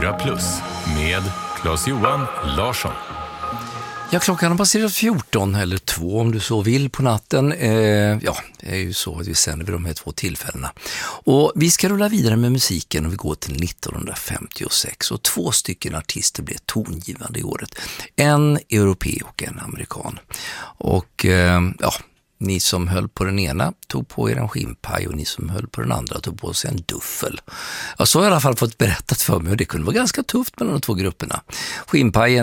94+ med Claes-Johan Larsson. Ja, klockan har passerat 14 eller 2 om du så vill på natten. Ja, det är ju så att vi sänder vid de här 2 tillfällena. Och vi ska rulla vidare med musiken och vi går till 1956. Och 2 stycken artister blev tongivande i året. En europé och en amerikan. Och ja, ni som höll på den ena tog på er en skinnpaj och ni som höll på den andra tog på sig en duffel. Ja, så har jag i alla fall fått berättat för mig och det kunde vara ganska tufft mellan de 2 grupperna. Skinnpajen